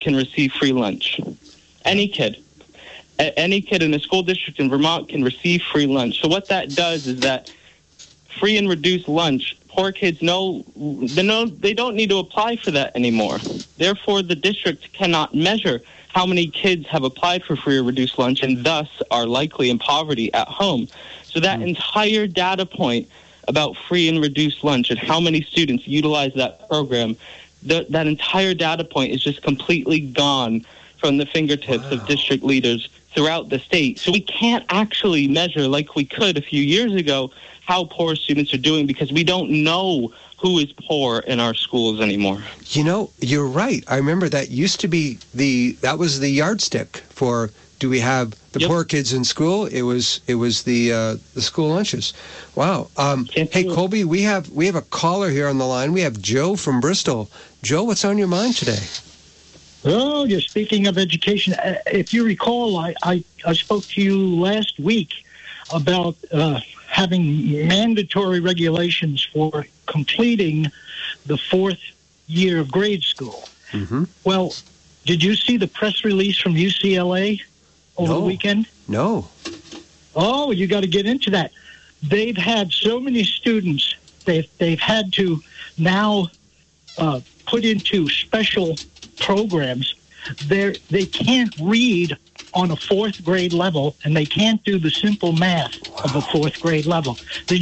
can receive free lunch. Any kid. Any kid in a school district in Vermont can receive free lunch. So what that does is that free and reduced lunch, poor kids they don't need to apply for that anymore. Therefore, the district cannot measure how many kids have applied for free or reduced lunch and thus are likely in poverty at home. So that entire data point about free and reduced lunch and how many students utilize that program, that entire data point is just completely gone from the fingertips of district leaders throughout the state. So we can't actually measure like we could a few years ago how poor students are doing because we don't know who is poor in our schools anymore. You know, you're right. I remember that used to be that was the yardstick for do we have the poor kids in school? It was the school lunches. Wow. Hey Colby, we have a caller here on the line. We have Joe from Bristol. Joe, what's on your mind today? Oh, you're speaking of education. If you recall, I spoke to you last week about having mandatory regulations for completing the fourth year of grade school. Mm-hmm. Well, did you see the press release from UCLA over the weekend? No. Oh, you got to get into that. They've had so many students, they've had to now put into special programs. They can't read on a fourth grade level, and they can't do the simple math of a fourth grade level.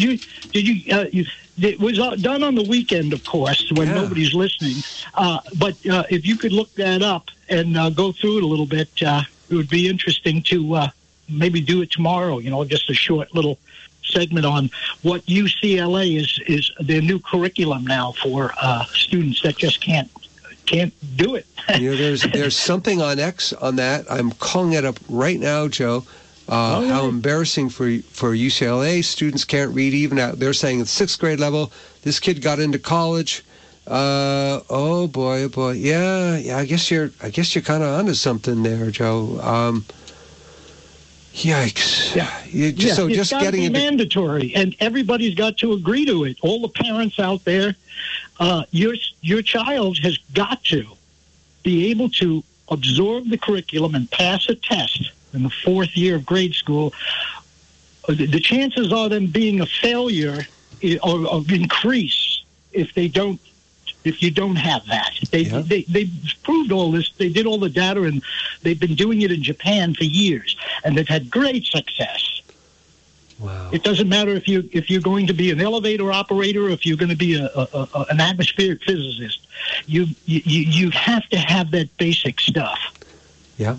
It was done on the weekend, of course, when nobody's listening. But if you could look that up and go through it a little bit, it would be interesting to maybe do it tomorrow. You know, just a short little segment on what UCLA is their new curriculum now for students that just can't do it. You know, there's something on X on that. I'm calling it up right now, Joe. How embarrassing for UCLA. Students can't read even out. They're saying at the sixth grade level, this kid got into college. Oh boy. Yeah. I guess you're kind of onto something there, Joe. Yikes. Yeah. Just getting into mandatory, and everybody's got to agree to it. All the parents out there. Your child has got to be able to absorb the curriculum and pass a test in the fourth year of grade school. The chances are them being a failure or increase if you don't have that. They've proved all this. They did all the data, and they've been doing it in Japan for years, and they've had great success. Wow. It doesn't matter if you're going to be an elevator operator or if you're going to be an atmospheric physicist. You have to have that basic stuff. Yeah.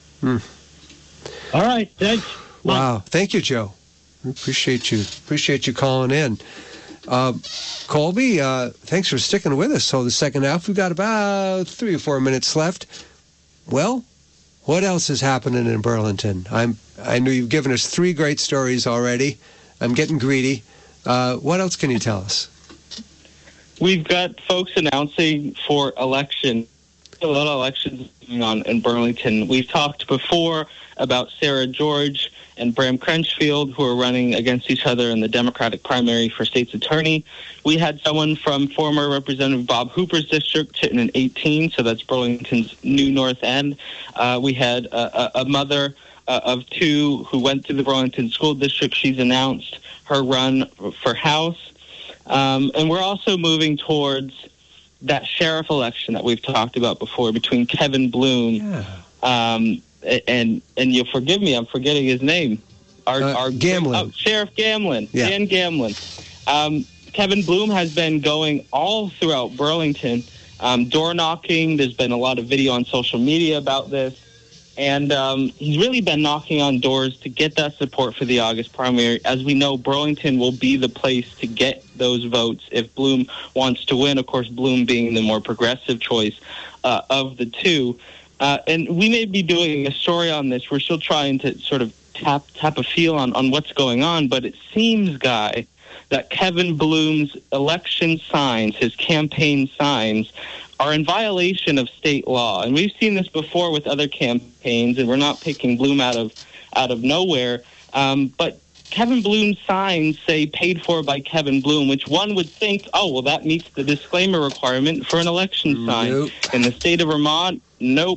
All right. Thanks. Wow. Thank you, Joe. Appreciate you calling in. Colby, thanks for sticking with us. So the second half, we've got about 3 or 4 minutes left. Well, what else is happening in Burlington? I know you've given us 3 great stories already. I'm getting greedy. What else can you tell us? We've got folks announcing for election. A lot of elections going on in Burlington. We've talked before about Sarah George and Bram Crenchfield, who are running against each other in the Democratic primary for state's attorney. We had someone from former Representative Bob Hooper's district, Chittenden 18, so that's Burlington's new North End. We had a mother of 2 who went to the Burlington School District. She's announced her run for House. And we're also moving towards that sheriff election that we've talked about before between Kevin Bloom and you'll forgive me, I'm forgetting his name. Our Gamlin. Sheriff Gamlin. Yeah. Dan Gamlin. Kevin Bloom has been going all throughout Burlington, door knocking. There's been a lot of video on social media about this. And he's really been knocking on doors to get that support for the August primary. As we know, Burlington will be the place to get those votes if Bloom wants to win. Of course, Bloom being the more progressive choice of the two. And we may be doing a story on this. We're still trying to sort of tap a feel on what's going on. But it seems, Guy, that Kevin Bloom's election signs, his campaign signs, are in violation of state law. And we've seen this before with other campaigns, and we're not picking Bloom out of nowhere. But Kevin Bloom's signs say paid for by Kevin Bloom, which one would think, oh, well, that meets the disclaimer requirement for an election sign. Nope. In the state of Vermont, Nope.